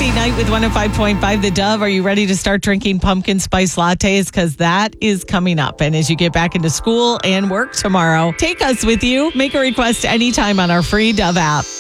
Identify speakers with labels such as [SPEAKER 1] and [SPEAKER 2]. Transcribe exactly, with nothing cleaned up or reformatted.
[SPEAKER 1] date night with one oh five point five The Dove. Are you ready to start drinking pumpkin spice lattes? Because that is coming up. And as you get back into school and work tomorrow, take us with you. Make a request anytime on our free Dove app.